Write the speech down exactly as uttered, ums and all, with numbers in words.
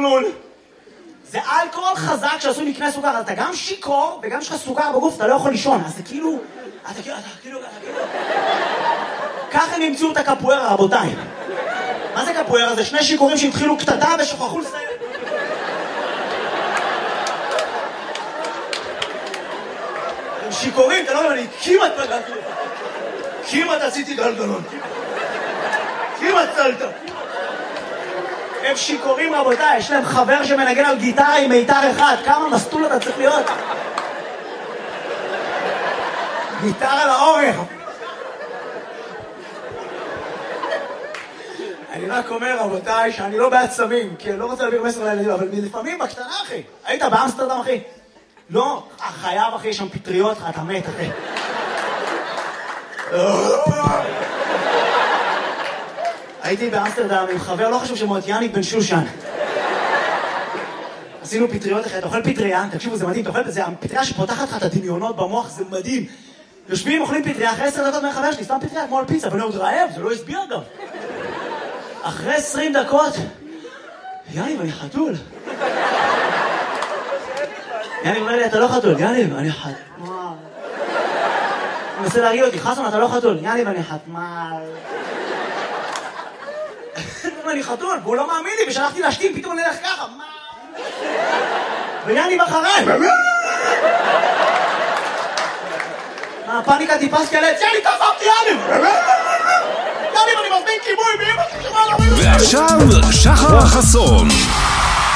נרנול. זה אלכוהול חזק שעשוי מקנה סוכר, אז אתה גם שיקור וגם יש לך סוכר בגוף, אתה לא יכול לישון, אז זה כאילו... אתה כאילו... אתה כאילו... ככה הם ימצאו את הקפוארה, רבותיי. מה זה קפוארה? זה שני שיקורים שהתחילו קטטה ושכחו לסיים. הם שיקורים, אתה לא יודע, אני כמעט פגעתי. כמעט עשיתי גלגלון. כמעט צלת. הם שיקורים, רבותיי, יש להם חבר שמנגן על גיטרה עם מיתר אחד. כמה מסטול אתה צריך להיות? גיטרה לאורך. אני רק אומר, רבותיי, שאני לא בעד סמים, כי אני לא רוצה להעביר מסר לילדים, אבל לפעמים בקטנה, אחי. היית באמסטרדם, אחי? לא, חייב, אחי, יש שם פטריות, אתה מת, אחי. הייתי באמסטרדם עם חבר, לא חשוב שמות, יאניק בן שושן. עשינו פטריות, אחי, אתה אוכל פטריה, תקשיבו, זה מדהים, אתה אוכל, זה הפטריה שפותחת לך את הדמיונות במוח, זה מדהים. יושבים, אוכלים פטריה, אחרי עשר דקות מהחבר שלי, סתם פטריה כמו על פיצה, ואני עוד רעב, זה לא הסביר גם. אחרי עשרים דקות, יאניב, אני חתול. יאניב אומר לי, אתה לא חתול. יאניב, אני חתול. הוא מנסה להרגיע אותי, חסון, אתה לא חתול. יאניב, אני חתמל. אני חתול, והוא לא מאמין לי, ושלחתי להשתים, פתאום אני הולך ככה. ויאניב אחריי. מה, הפאניקה טיפסתי על עץ? יאניב, תעזבתי, יאניב! יאניב, אני מזמין כיבוי, באמא ששמע לה... ועכשיו, שחר חסון.